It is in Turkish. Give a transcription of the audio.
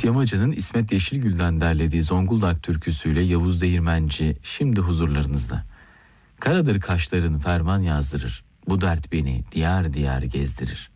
Yamacı'nın İsmet Yeşilgül'den derlediği Zonguldak türküsüyle Yavuz Değirmenci şimdi huzurlarınızda. Karadır kaşların ferman yazdırır, bu dert beni diyar diyar gezdirir.